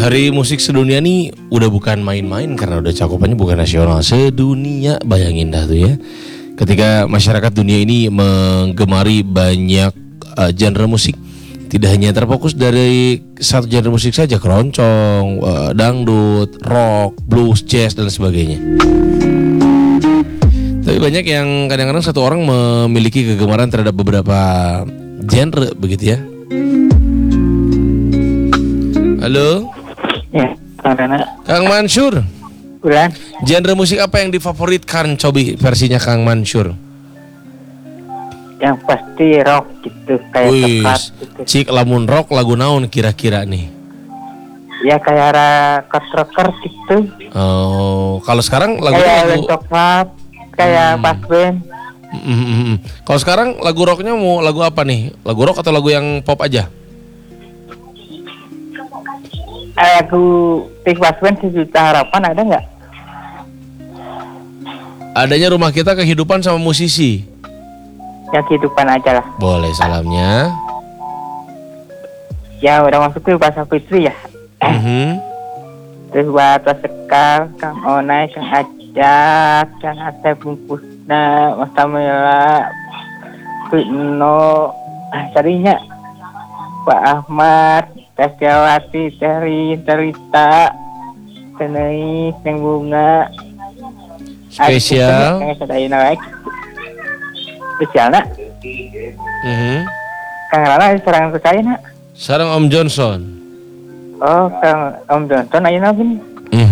Hari musik sedunia nih udah bukan main-main karena udah cakupannya bukan nasional, sedunia. Bayangin dah tuh ya. Ketika masyarakat dunia ini menggemari banyak genre musik, tidak hanya terfokus dari satu genre musik saja, keroncong, dangdut, rock, blues, jazz dan sebagainya. Tapi banyak yang kadang-kadang satu orang memiliki kegemaran terhadap beberapa genre begitu ya. Halo. Ya, Kang Mansur. Bulan. Genre musik apa yang difavoritkan? Cobi versinya Kang Mansur. Yang pasti rock gitu, kayak tepat gitu. Cik lamun rock lagu naon kira-kira nih? Ya kayak rocker gitu. Oh, kalau sekarang lagu Kayak coklat, kayak pas band. Kalau sekarang lagu rocknya mau lagu apa nih? Lagu rock atau lagu yang pop aja? Lagu pas band Sejuta Harapan ada nggak? Adanya Rumah Kita Kehidupan sama Musisi. Yang kehidupan aja lah. Boleh salamnya. Ya udah masuk ke bahasa Fitri ya. Terus buat Sekar, Kang Onai, Kang Ajat, Kang Asep Bungkusna, Mas Tamela, Kuino, carinya Pak Ahmad, Kasyawati, Terita, Tenei, Neng Bunga, Spesial. Spesial nak. Kang Rana serang sekali nak. Sarang Om Johnson. Oh, Kang Om Johnson ayo nabi nih.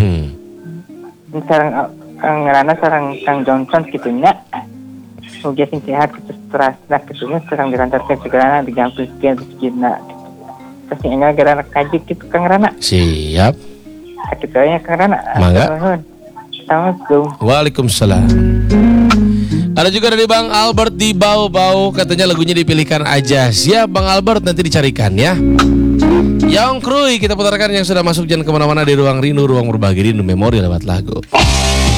Sarang Kang Rana sarang Kang Johnson gitunya. Mugia sing sehat terus nak gitunya sarang dirantarkan segala digampilkeun rezekina. Terus enggak gara kaji gitu Kang Rana. Siap. Sakitnya Kang Rana. Mangga. Assalamualaikum. Waalaikumsalam. Ada juga dari Bang Albert di Bau-Bau, katanya lagunya dipilihkan aja. Siap Bang Albert, nanti dicarikan ya. Yang Kruy kita putarkan yang sudah masuk, jangan kemana-mana di Ruang Rindu, ruang berbagi rindu memori lewat lagu.